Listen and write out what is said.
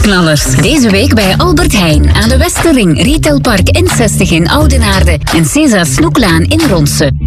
Prijsknallers. Deze week bij Albert Heijn aan de Westerring, Retailpark N60 in Oudenaarde en César Snoeklaan in Ronse.